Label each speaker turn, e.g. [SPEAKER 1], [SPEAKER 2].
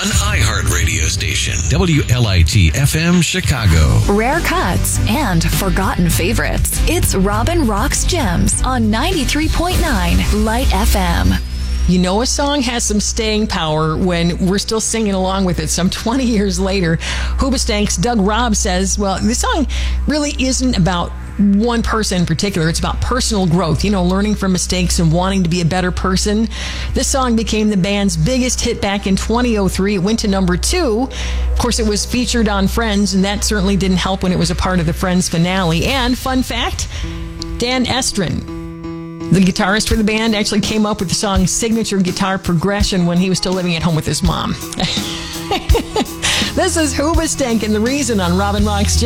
[SPEAKER 1] An iHeart radio station. WLIT FM Chicago.
[SPEAKER 2] Rare cuts and forgotten favorites. It's Robin Rocks Gems on 93.9 Light FM.
[SPEAKER 3] You know a song has some staying power when we're still singing along with it some 20 years later. Hoobastank's Doug Robb says, well, this song really isn't about one person in particular. It's about personal growth, learning from mistakes and wanting to be a better person. This song became the band's biggest hit back in 2003. It went to number 2. Of course, it was featured on Friends, and that certainly didn't help when it was a part of the Friends finale. And fun fact, Dan Estrin, the guitarist for the band, actually came up with the song's signature guitar progression when he was still living at home with his mom. This is Hoobastank and The Reason on Robin Rocks.